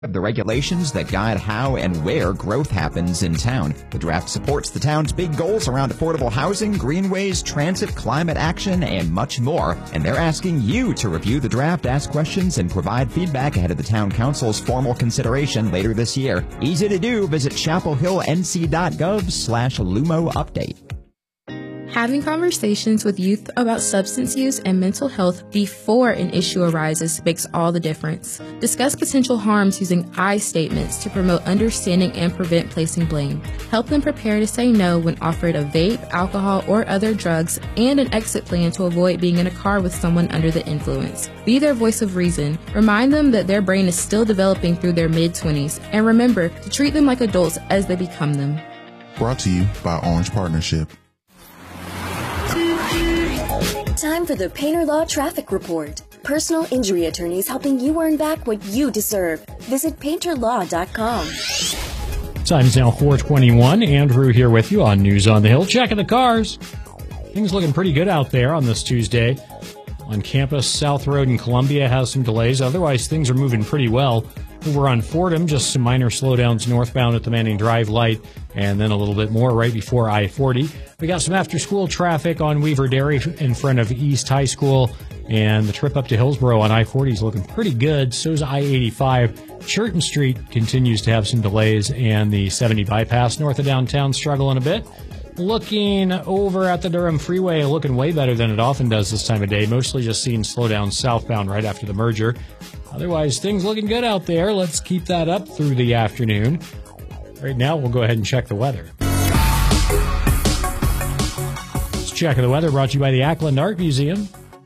Of the regulations that guide how and where growth happens in town. The draft supports the town's big goals around affordable housing, greenways, transit, climate action, and much more. And they're asking you to review the draft, ask questions, and provide feedback ahead of the town council's formal consideration later this year. Easy to do. Visit chapelhillnc.gov/Lumo update. Having conversations with youth about substance use and mental health before an issue arises makes all the difference. Discuss potential harms using I statements to promote understanding and prevent placing blame. Help them prepare to say no when offered a vape, alcohol, or other drugs, and an exit plan to avoid being in a car with someone under the influence. Be their voice of reason. Remind them that their brain is still developing through their mid-20s, and remember to treat them like adults as they become them. Brought to you by Orange Partnership. Time for the Painter Law Traffic Report. Personal injury attorneys helping you earn back what you deserve. Visit painterlaw.com. Time is now 4:21. Andrew here with you on News on the Hill. Checking the cars. Things looking pretty good out there on this Tuesday. On campus, South Road in Columbia has some delays. Otherwise, things are moving pretty well. Over on Fordham, just some minor slowdowns northbound at the Manning Drive light, and then a little bit more right before I-40. We got some after-school traffic on Weaver Dairy in front of East High School, and the trip up to Hillsboro on I-40 is looking pretty good. So's I-85. Churton Street continues to have some delays, and the 70 bypass north of downtown struggling a bit. Looking over at the Durham Freeway, looking way better than it often does this time of day. Mostly just seeing slowdowns southbound right after the merger. Otherwise, things looking good out there. Let's keep that up through the afternoon. Right now, we'll go ahead and check the weather. This check of the weather brought to you by the Ackland Art Museum.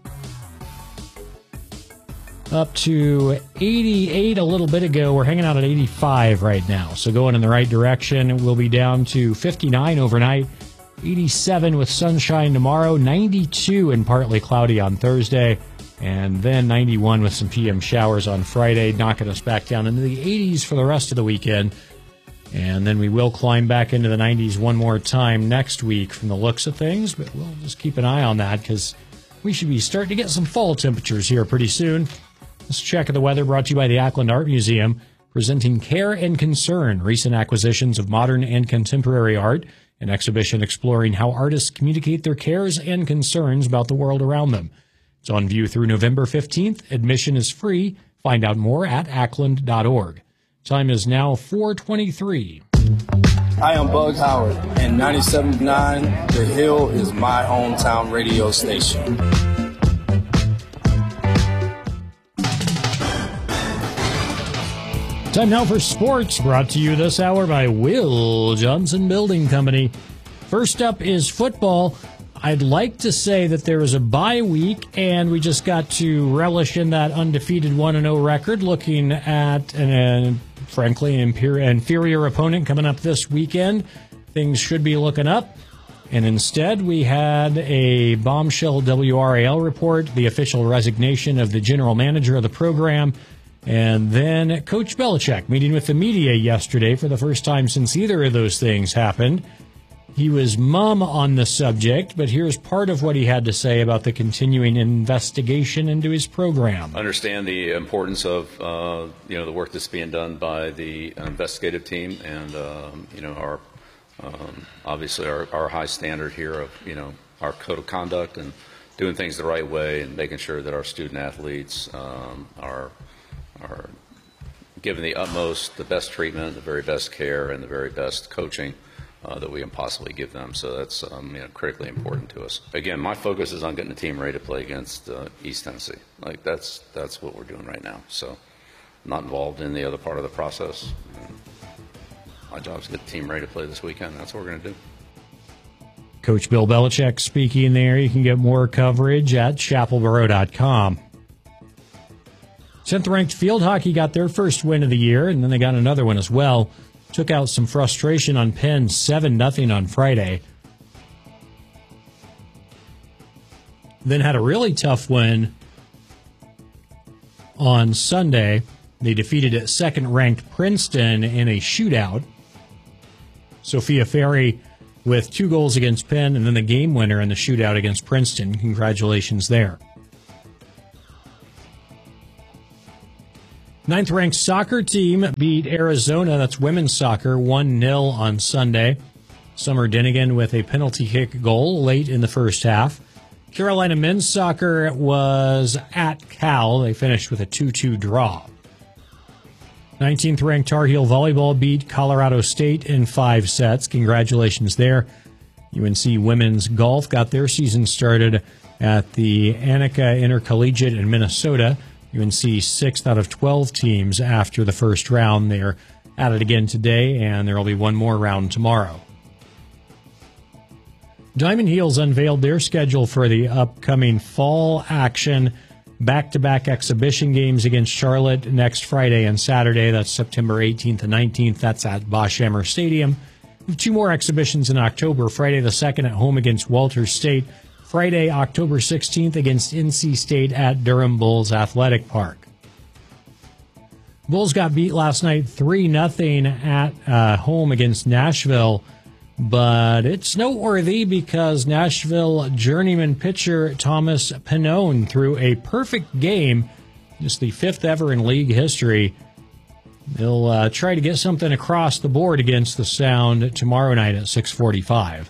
Up to 88 a little bit ago. We're hanging out at 85 right now. So going in the right direction. We'll be down to 59 overnight. 87 with sunshine tomorrow. 92 and partly cloudy on Thursday. And then 91 with some PM showers on Friday, knocking us back down into the 80s for the rest of the weekend. And then we will climb back into the 90s one more time next week from the looks of things. But we'll just keep an eye on that because we should be starting to get some fall temperatures here pretty soon. This check of the weather brought to you by the Ackland Art Museum, presenting Care and Concern, recent acquisitions of modern and contemporary art, an exhibition exploring how artists communicate their cares and concerns about the world around them. It's on view through November 15th. Admission is free. Find out more at ackland.org. Time is now 4:23. Hi, I'm Bug Howard, and 97.9 The Hill is my hometown radio station. Time now for sports, brought to you this hour by Will Johnson Building Company. First up is football. I'd like to say that there was a bye week, and we just got to relish in that undefeated 1-0 record, looking at, frankly, an inferior opponent coming up this weekend. Things should be looking up. And instead, we had a bombshell WRAL report, the official resignation of the general manager of the program, and then Coach Belichick meeting with the media yesterday for the first time since either of those things happened. He was mum on the subject, but here's part of what he had to say about the continuing investigation into his program. Understand the importance of the work that's being done by the investigative team, and our obviously our high standard here of our code of conduct and doing things the right way and making sure that our student athletes are given the utmost, the best treatment, the very best care, and the very best coaching that we can possibly give them. So that's critically important to us. Again, my focus is on getting the team ready to play against East Tennessee. Like that's what we're doing right now. So I'm not involved in the other part of the process. My job is to get the team ready to play this weekend. That's what we're going to do. Coach Bill Belichick speaking there. You can get more coverage at chapelboro.com. 10th-ranked field hockey got their first win of the year, and then they got another one as well. Took out some frustration on Penn, 7-0 on Friday. Then had a really tough win on Sunday. They defeated second-ranked Princeton in a shootout. Sophia Ferry with 2 goals against Penn, and then the game winner in the shootout against Princeton. Congratulations there. Ninth-ranked soccer team beat Arizona, that's women's soccer, 1-0 on Sunday. Summer Dinnigan with a penalty kick goal late in the first half. Carolina men's soccer was at Cal. They finished with a 2-2 draw. 19th-ranked Tar Heel volleyball beat Colorado State in 5 sets. Congratulations there. UNC women's golf got their season started at the Annika Intercollegiate in Minnesota. UNC 6th out of 12 teams after the first round. They're at it again today, and there will be one more round tomorrow. Diamond Heels unveiled their schedule for the upcoming fall action. Back-to-back exhibition games against Charlotte next Friday and Saturday. That's September 18th and 19th. That's at Bosch-Hammer Stadium. We have 2 more exhibitions in October. Friday the 2nd at home against Walters State. Friday, October 16th against NC State at Durham Bulls Athletic Park. Bulls got beat last night 3-0 at home against Nashville, but it's noteworthy because Nashville journeyman pitcher Thomas Pannone threw a perfect game, just the 5th ever in league history. They'll try to get something across the board against the Sound tomorrow night at 6:45.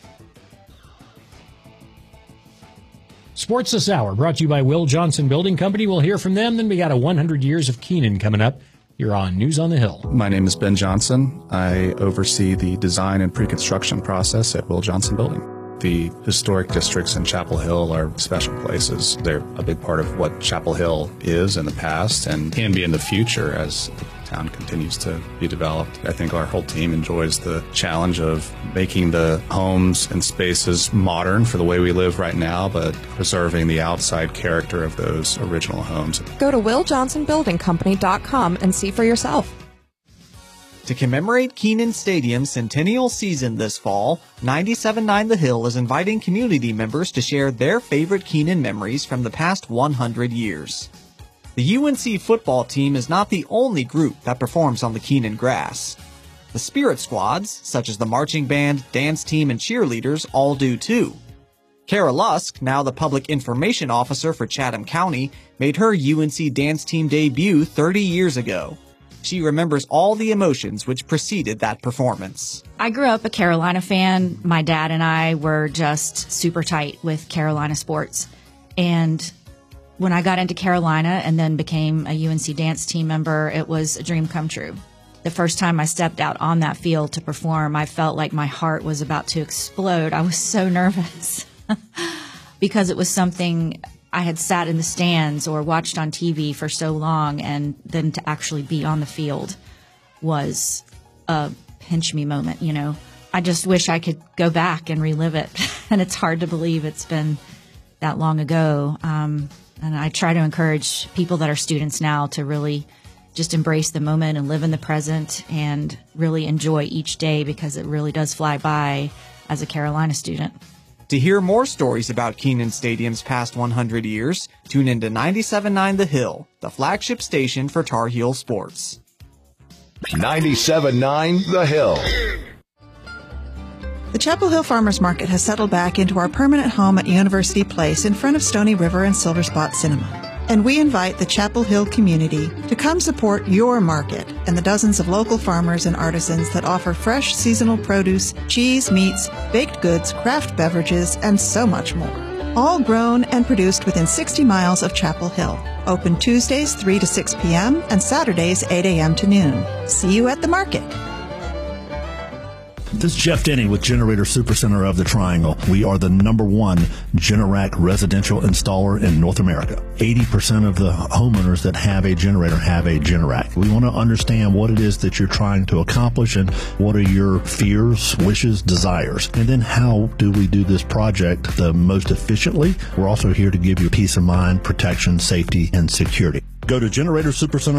Sports This Hour, brought to you by Will Johnson Building Company. We'll hear from them. Then we got a 100 Years of Keenan coming up. You're on News on the Hill. My name is Ben Johnson. I oversee the design and pre-construction process at Will Johnson Building. The historic districts in Chapel Hill are special places. They're a big part of what Chapel Hill is in the past and can be in the future as the town continues to be developed. I think our whole team enjoys the challenge of making the homes and spaces modern for the way we live right now, but preserving the outside character of those original homes. Go to WillJohnsonBuildingCompany.com and see for yourself. To commemorate Kenan Stadium's centennial season this fall, 97.9 The Hill is inviting community members to share their favorite Kenan memories from the past 100 years. The UNC football team is not the only group that performs on the Kenan grass. The spirit squads, such as the marching band, dance team, and cheerleaders, all do too. Kara Lusk, now the public information officer for Chatham County, made her UNC dance team debut 30 years ago. She remembers all the emotions which preceded that performance. I grew up a Carolina fan. My dad and I were just super tight with Carolina sports. And when I got into Carolina and then became a UNC dance team member, it was a dream come true. The first time I stepped out on that field to perform, I felt like my heart was about to explode. I was so nervous because it was something I had sat in the stands or watched on TV for so long, and then to actually be on the field was a pinch me moment, you know. I just wish I could go back and relive it, and it's hard to believe it's been that long ago. And I try to encourage people that are students now to really just embrace the moment and live in the present and really enjoy each day, because it really does fly by as a Carolina student. To hear more stories about Kenan Stadium's past 100 years, tune into 97.9 The Hill, the flagship station for Tar Heel sports. 97.9 The Hill. The Chapel Hill Farmers Market has settled back into our permanent home at University Place in front of Stony River and Silver Spot Cinema. And we invite the Chapel Hill community to come support your market and the dozens of local farmers and artisans that offer fresh seasonal produce, cheese, meats, baked goods, craft beverages, and so much more. All grown and produced within 60 miles of Chapel Hill. Open Tuesdays 3 to 6 p.m. and Saturdays 8 a.m. to noon. See you at the market. This is Jeff Denny with Generator Supercenter of the Triangle. We are the #1 Generac residential installer in North America. 80% of the homeowners that have a generator have a Generac. We want to understand what it is that you're trying to accomplish and what are your fears, wishes, desires. And then how do we do this project the most efficiently? We're also here to give you peace of mind, protection, safety, and security. Go to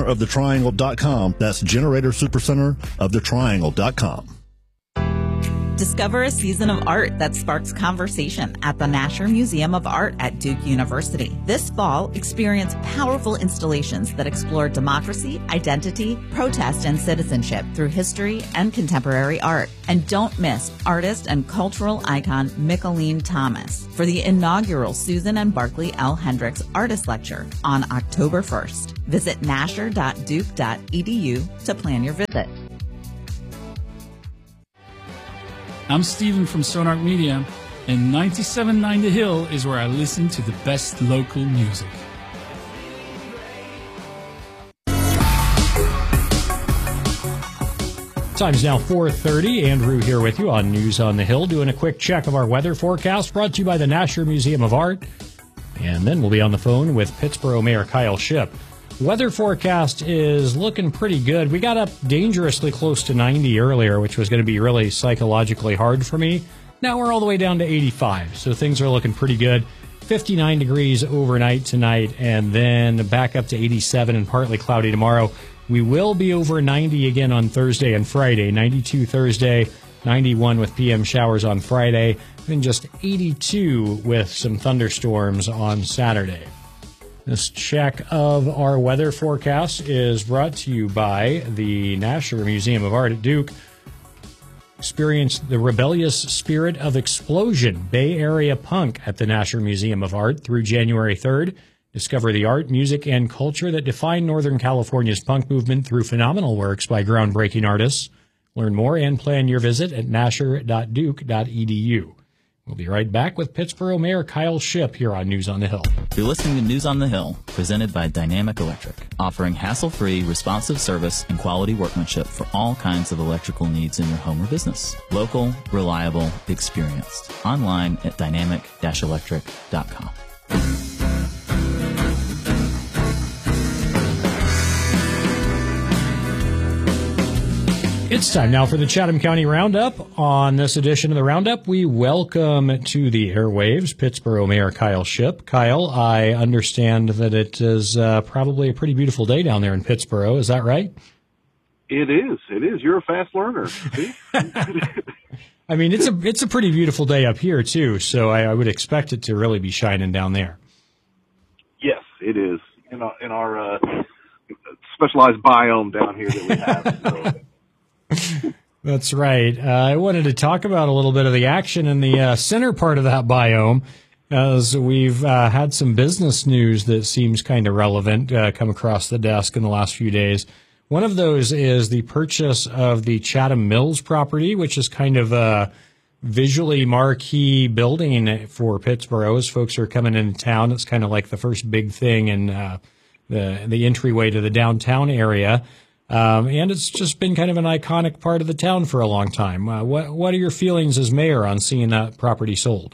GeneratorSupercenterOfTheTriangle.com. That's GeneratorSupercenterOfTheTriangle.com. Discover a season of art that sparks conversation at the Nasher Museum of Art at Duke University. This fall, experience powerful installations that explore democracy, identity, protest, and citizenship through history and contemporary art. And don't miss artist and cultural icon Micheline Thomas for the inaugural Susan and Barclay L. Hendricks Artist Lecture on October 1st. Visit nasher.duke.edu to plan your visit. I'm Steven from Sonark Media, and 97.9 The Hill is where I listen to the best local music. Time's now 4:30. Andrew here with you on News on the Hill, doing a quick check of our weather forecast brought to you by the Nasher Museum of Art. And then we'll be on the phone with Pittsboro Mayor Kyle Shipp. Weather forecast is looking pretty good. We got up dangerously close to 90 earlier, which was going to be really psychologically hard for me. Now we're all the way down to 85, so things are looking pretty good. 59 degrees overnight tonight, and then back up to 87 and partly cloudy tomorrow. We will be over 90 again on Thursday and Friday. 92 Thursday, 91 with PM showers on Friday, and just 82 with some thunderstorms on Saturday. This check of our weather forecast is brought to you by the Nasher Museum of Art at Duke. Experience the rebellious spirit of explosion, Bay Area punk at the Nasher Museum of Art through January 3rd. Discover the art, music, and culture that define Northern California's punk movement through phenomenal works by groundbreaking artists. Learn more and plan your visit at nasher.duke.edu. We'll be right back with Pittsboro Mayor Kyle Shipp here on News on the Hill. You're listening to News on the Hill, presented by Dynamic Electric, offering hassle-free, responsive service and quality workmanship for all kinds of electrical needs in your home or business. Local, reliable, experienced. Online at dynamic-electric.com. It's time now for the Chatham County Roundup. On this edition of the Roundup, we welcome to the airwaves Pittsboro Mayor Kyle Shipp. Kyle, I understand that it is probably a pretty beautiful day down there in Pittsboro. Is that right? It is. It is. You're a fast learner. See? I mean, it's a pretty beautiful day up here, too, so I would expect it to really be shining down there. Yes, it is. In our specialized biome down here that we have. So. That's right. I wanted to talk about a little bit of the action in the center part of that biome, as we've had some business news that seems kind of relevant come across the desk in the last few days. One of those is the purchase of the Chatham Mills property, which is kind of a visually marquee building for Pittsboro as folks are coming into town. It's kind of like the first big thing in the entryway to the downtown area. And it's just been kind of an iconic part of the town for a long time. What are your feelings as mayor on seeing that property sold?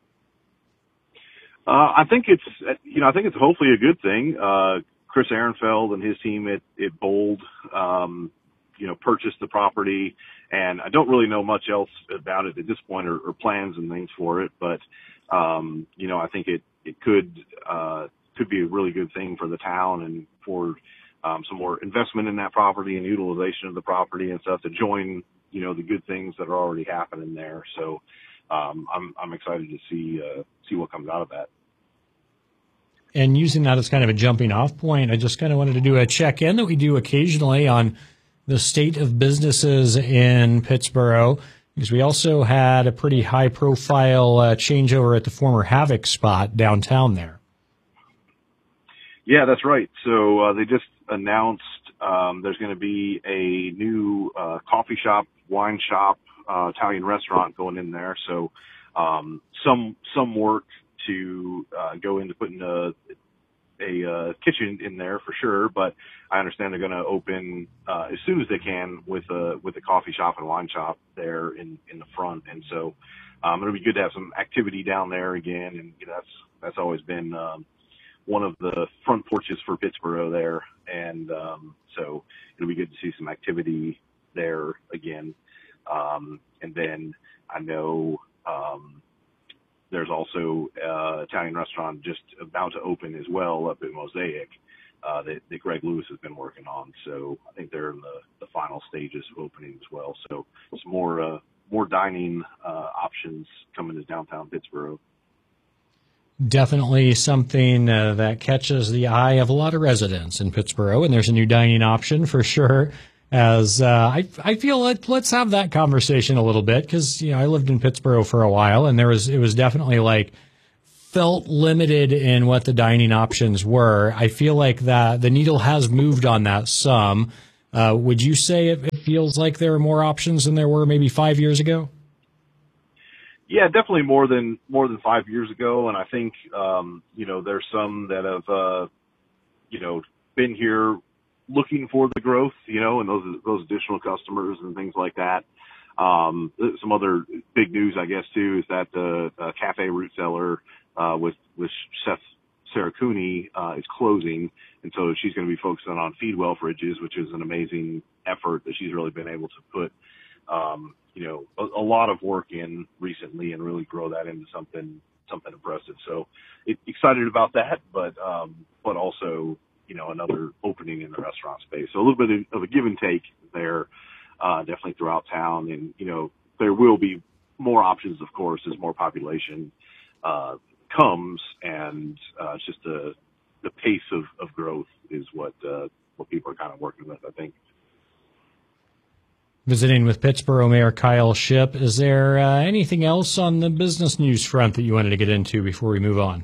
I think it's hopefully a good thing. Chris Ehrenfeld and his team at Bold, purchased the property, and I don't really know much else about it at this point or plans and things for it, but, I think it could be a really good thing for the town and for, some more investment in that property and utilization of the property and stuff to join, the good things that are already happening there. So, I'm excited to see what comes out of that. And using that as kind of a jumping off point, I just kind of wanted to do a check in that we do occasionally on the state of businesses in Pittsboro, because we also had a pretty high profile changeover at the former Havoc spot downtown there. Yeah, that's right. So they just announced there's going to be a new coffee shop, wine shop, Italian restaurant going in there. So some work to go into putting a kitchen in there for sure. But I understand they're going to open as soon as they can with a coffee shop and wine shop there in the front. And so it'll be good to have some activity down there again. And that's always been one of the front porches for Pittsboro there. And so it'll be good to see some activity there again. And then I know there's also an Italian restaurant just about to open as well up at Mosaic that Greg Lewis has been working on. So I think they're in the final stages of opening as well. So some more more dining options coming to downtown Pittsburgh. Definitely something that catches the eye of a lot of residents in Pittsburgh, and there's a new dining option for sure. As I feel like let's have that conversation a little bit, because I lived in Pittsburgh for a while, and it was definitely like felt limited in what the dining options were. I feel like that the needle has moved on that some. Would you say it feels like there are more options than there were maybe 5 years ago? Yeah, definitely more than 5 years ago. And I think, there's some that have, been here looking for the growth, and those additional customers and things like that. Some other big news, I guess, too, is that the Cafe Root Cellar, with Chef Sarah Cooney, is closing. And so she's going to be focusing on feed well fridges, which is an amazing effort that she's really been able to put, a lot of work in recently and really grow that into something impressive. So excited about that, but also, another opening in the restaurant space. So a little bit of a give and take there, definitely throughout town. And, there will be more options, of course, as more population, comes, and, it's just the pace of growth is what people are kind of working with, I think. Visiting with Pittsburgh Mayor Kyle Shipp, is there anything else on the business news front that you wanted to get into before we move on?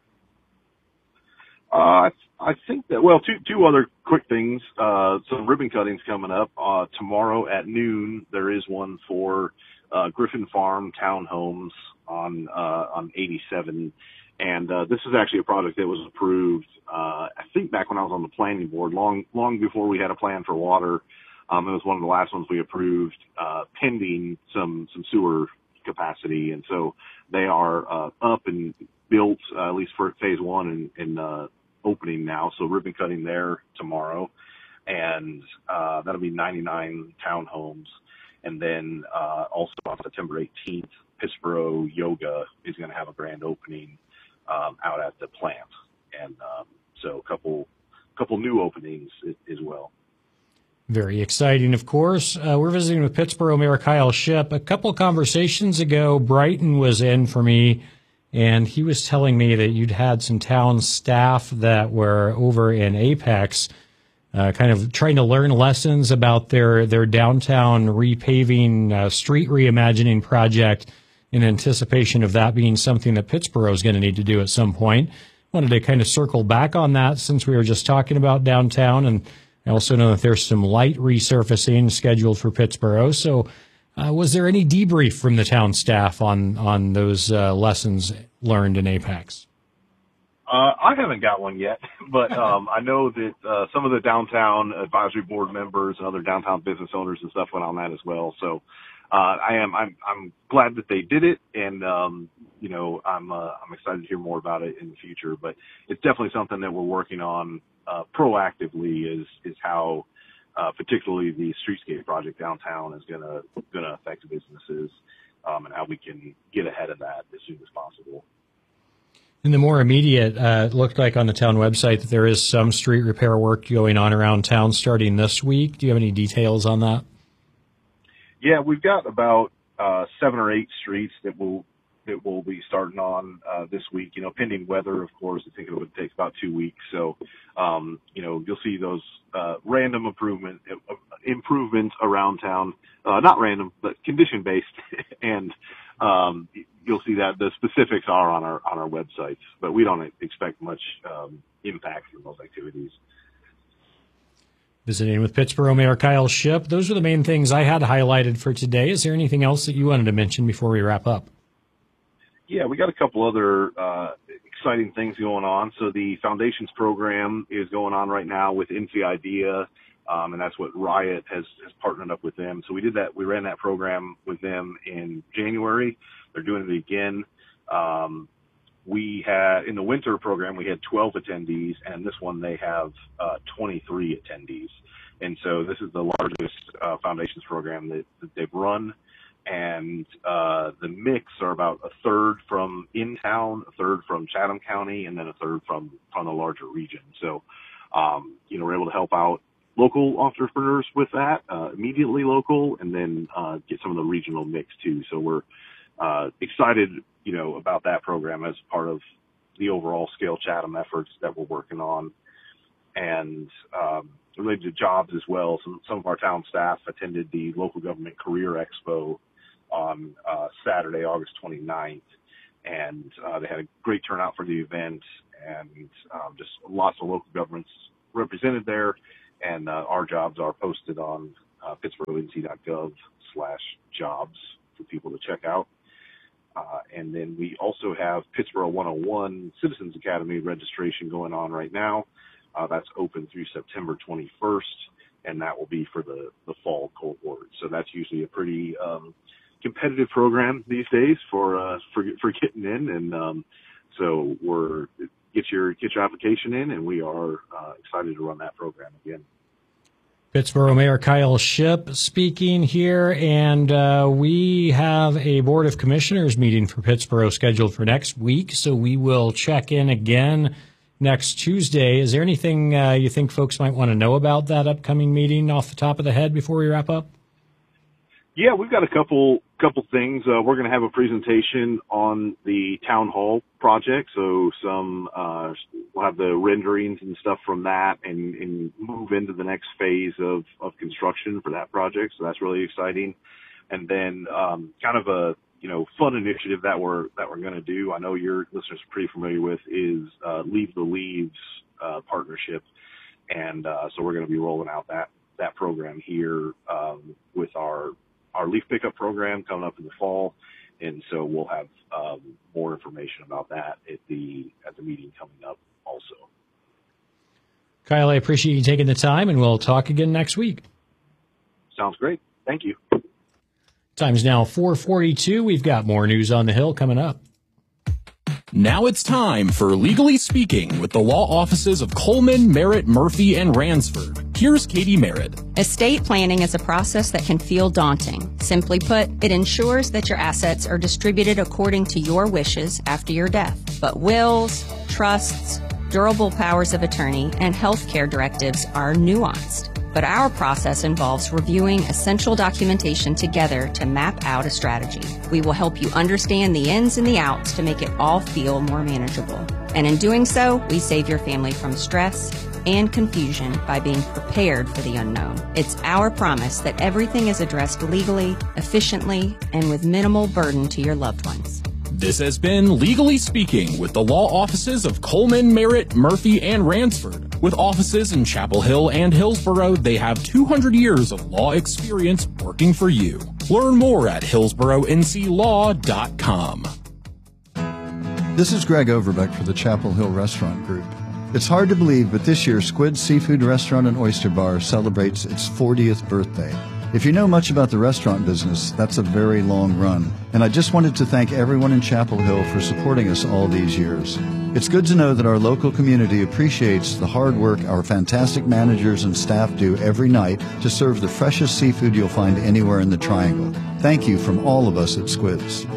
I think that, two other quick things. Some ribbon cuttings coming up. Tomorrow at noon, there is one for Griffin Farm Townhomes on 87. And this is actually a project that was approved, I think back when I was on the planning board, long before we had a plan for water. It was one of the last ones we approved, pending some sewer capacity. And so they are up and built, at least for phase one, and opening now. So ribbon cutting there tomorrow. And that'll be 99 townhomes. And then also on September 18th, Pittsburgh Yoga is going to have a grand opening out at the plant. And so a couple new openings as well. Very exciting, of course. We're visiting with Pittsburgh Mayor Kyle Shipp. A couple of conversations ago, Brighton was in for me, and he was telling me that you'd had some town staff that were over in Apex, kind of trying to learn lessons about their downtown repaving, street reimagining project in anticipation of that being something that Pittsburgh is going to need to do at some point. Wanted to kind of circle back on that since we were just talking about downtown, and I also know that there's some light resurfacing scheduled for Pittsburgh. So was there any debrief from the town staff on those lessons learned in Apex? I haven't got one yet, but I know that some of the downtown advisory board members and other downtown business owners and stuff went on that as well. So I'm glad that they did it, and I'm excited to hear more about it in the future. But it's definitely something that we're working on proactively. Is how particularly the streetscape project downtown is gonna affect businesses, and how we can get ahead of that as soon as possible. In the more immediate, it looked like on the town website that there is some street repair work going on around town starting this week. Do you have any details on that? Yeah, we've got about 7 or 8 streets that will be starting on this week. Pending weather, of course. I think it would take about 2 weeks. So, you'll see those random improvements around town. Not random, but condition based, and you'll see that the specifics are on our websites. But we don't expect much impact from those activities. Visiting with Pittsburgh Mayor Kyle Shipp. Those are the main things I had highlighted for today. Is there anything else that you wanted to mention before we wrap up? Yeah, we got a couple other exciting things going on. So the Foundations program is going on right now with NC IDEA, and that's what Riot has partnered up with them. So we did that. We ran that program with them in January. They're doing it again. We had, in the winter program, we had 12 attendees, and this one they have 23 attendees. And so this is the largest Foundations program that they've run. And the mix are about a third from in town, a third from Chatham County, and then a third from the larger region. So, we're able to help out local entrepreneurs with that, immediately local, and then get some of the regional mix too. So we're excited, about that program as part of the overall Scale Chatham efforts that we're working on. And related to jobs as well, some of our town staff attended the Local Government Career Expo on Saturday, August 29th, and they had a great turnout for the event, and just lots of local governments represented there. And our jobs are posted on pittsburghnc.gov/jobs for people to check out. And then we also have Pittsburgh 101 Citizens Academy registration going on right now. That's open through September 21st, and that will be for the fall cohort. So that's usually a pretty competitive program these days for getting in. And so get your application in, and we are excited to run that program again. Pittsboro Mayor Kyle Shipp speaking here, and we have a Board of Commissioners meeting for Pittsboro scheduled for next week, so we will check in again next Tuesday. Is there anything you think folks might want to know about that upcoming meeting off the top of the head before we wrap up? Yeah, we've got a couple things. We're going to have a presentation on the town hall project. So we'll have the renderings and stuff from that and move into the next phase of construction for that project. So that's really exciting. And then, kind of a, fun initiative that we're going to do, I know your listeners are pretty familiar with, is, Leave the Leaves, partnership. And, so we're going to be rolling out that program here, with our leaf pickup program coming up in the fall, and so we'll have more information about that at the meeting coming up also. Kyle, I appreciate you taking the time, and we'll talk again next week. Sounds great. Thank you. Time's now 4:42. We've got more news on the Hill coming up. Now it's time for Legally Speaking with the law offices of Coleman, Merritt, Murphy, and Ransford. Here's Katie Merritt. Estate planning is a process that can feel daunting. Simply put, it ensures that your assets are distributed according to your wishes after your death. But wills, trusts, durable powers of attorney, and healthcare directives are nuanced. But our process involves reviewing essential documentation together to map out a strategy. We will help you understand the ins and the outs to make it all feel more manageable. And in doing so, we save your family from stress and confusion by being prepared for the unknown. It's our promise that everything is addressed legally, efficiently, and with minimal burden to your loved ones. This has been Legally Speaking with the law offices of Coleman, Merritt, Murphy, and Ransford. With offices in Chapel Hill and Hillsborough, they have 200 years of law experience working for you. Learn more at hillsboroughnclaw.com. This is Greg Overbeck for the Chapel Hill Restaurant Group. It's hard to believe, but this year Squid Seafood Restaurant and Oyster Bar celebrates its 40th birthday. If you know much about the restaurant business, that's a very long run. And I just wanted to thank everyone in Chapel Hill for supporting us all these years. It's good to know that our local community appreciates the hard work our fantastic managers and staff do every night to serve the freshest seafood you'll find anywhere in the Triangle. Thank you from all of us at Squid's.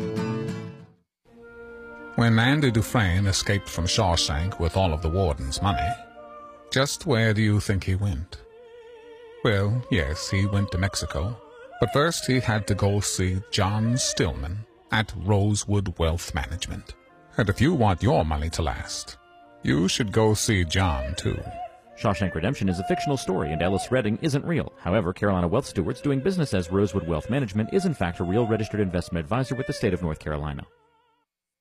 When Andy Dufresne escaped from Shawshank with all of the warden's money, just where do you think he went? Well, yes, he went to Mexico, but first he had to go see John Stillman at Rosewood Wealth Management. And if you want your money to last, you should go see John, too. Shawshank Redemption is a fictional story, and Ellis Redding isn't real. However, Carolina Wealth Stewards doing business as Rosewood Wealth Management is in fact a real registered investment advisor with the state of North Carolina.